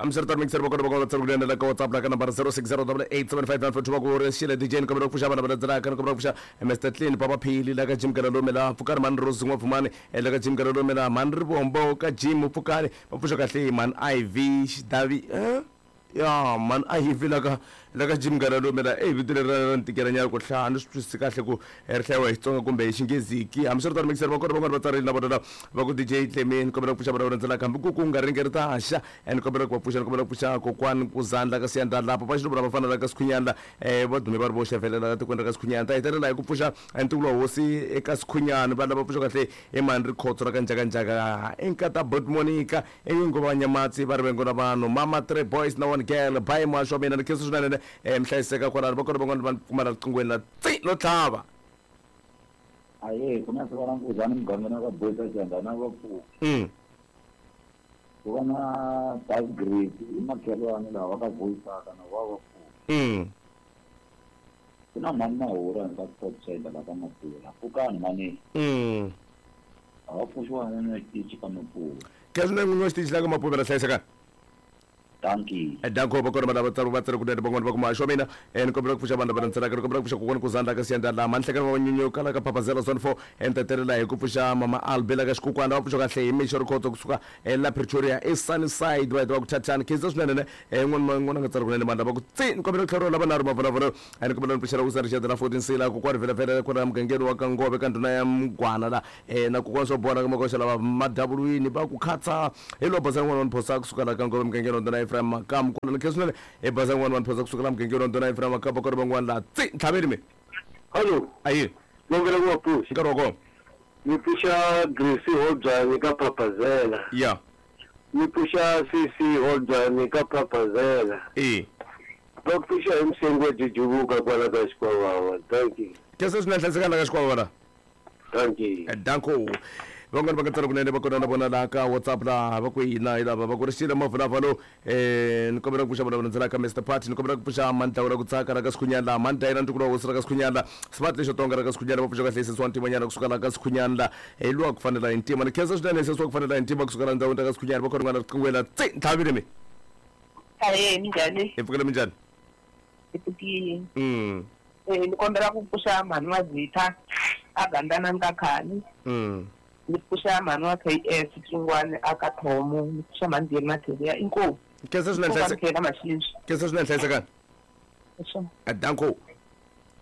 amsirtar mixer bokona bokona tsakulena la WhatsApp la number 0608875942 ko re shile DJ ko bro pusha bana bana tsala ko bro pusha Mr Clean papa phili la ka Jim kana lo mela fukani man rose ngwa fumane la ka Jim kana lo mela man ri bombo ka Jim fukani ba pusha kahle man IV Davi ya man IV la ka Jim kana lo mela vitule ra ntikela nya ko hlana swi kahle ku rihlawa hi Xitsonga kumbe hi Xingeziki amsirtar mixer bokona bokona batsari la bana ba ku DJ Clemen ko bro pusha bana tsala kambi ku nga ringerita hasha and ko bro pusha kokwani kuzandla ka siyanda lapho ba xilubra bafana la ka Sikhunyana bodume ba ri bo xevelela ti kwenda ka Sikhunyana ta hetelela hi ku pusha entikulo hosi eka Sikhunyana va lava pusha kahle emani ri khotso ra ka njaka enkata bot Monica engingova nyamatsi va ri vengo na vanhu mama 3 boys na 1 girl bye masho mina ni kheso swinene mhlayiseka kwalano va kona van'wana va kuma la riqingweni la no tlhava aye kuna sivana nkuzana mugangana ka boys agenda na va pfu ku va na dark grade i makhelwani lava ka voiceaka na va pfu kuna mani mahura ni ka sport side la ka Mapula kukani mani a va pfuxiwa na xitichi ka Mapula kheswi na n'winyi wa xitichi la ka Mapula la hlayiseka danki danko bakona bana batsari ku van'wana va kuma xo mina ni kombela ku pfuxa vanhu lava ntsena ni kombela ku pfuxa kokwani kuzandla ka siyanda la manhlekani va nyonyo kala ka Papa 014 entetelela hi ku pfuxa mama Albela ka xikukwana va pfuxa kahle hi Mixo Rikhoto kusuka la Pretoria eSunnyside va ku thathani khensa swinene n'wana nga tsari kunene vanhu lava ku ni kombela ku tlhariwa lava na ri mavonavona ni kombela ni pfuxela ku sarixeta la 14 sila kokwani vhelavhela ku na mugangeni wa ka Ngove ka ndhuna ya Mugwana la na kokwani swo boha ka makoxa lava madabulwini va ku khatsa hi lo basa n'wana wa niphosa kusuka la ka Ngove mugangeni wa ndhuna ya Ephraim Makam kona ni kheswi nene basa n'wana wa niphosa kusuka la mugangeni wa ndhuna ya Ephraim Makam bakona van'wana la tlhaveni me Hello. ayi Ngongela ku push. nkarhi wa kona Ni pusha Gracie Holdzani ka Papazela. ya Ni pusha CC Holdzani ka Papazela. Va pusha Msengo Jijubuka kwala ka Xikwawawa. Thank you. kheswi swinene hlayisekanga ka Xikwavava Thank you. danko van'wana va nga tsala kunene va kona na vona laha ka WhatsApp laha va ku hina hi lava va ku ri xile mavunavalo ni kombela ku pfuxa vulavula ndzela ka Mr Party ni kombela ku pfuxa Mantawu ra ku tsaka ra ka Sikhunyana laha Manta yina ntikulo wa hosi ra ka Sikhunyana smart lexo tonga ra ka Sikhunyana va pfuxa kahle sesi wa ntimanyana kusuka laha ka Sikhunyana la hi luwa ku fanela hi ntima ni khensa swinene sesi wa ku fanela hi ntima kusuka laha ndhawini ta ka Sikhunyana va kona n'wana riqingweni la nthavile me Aye minjhani? hi pfukela minjhani Ipukile. Ni kombela ku pfuxa mhani wa Zitha a Gandana ka Khani. Ni pfuxa mhani wa KS Xingwane a ka Thomo ni pfuxa mhani Diri Matheriya inkosi. khensa swinene Hlayisekanga. khensa swinene hlayisekanga danko